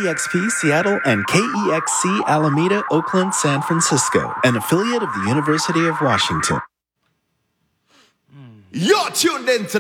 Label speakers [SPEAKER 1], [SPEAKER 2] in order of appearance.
[SPEAKER 1] KEXP Seattle and KEXC Alameda, Oakland, San Francisco, an affiliate of the University of Washington.
[SPEAKER 2] You're tuned in to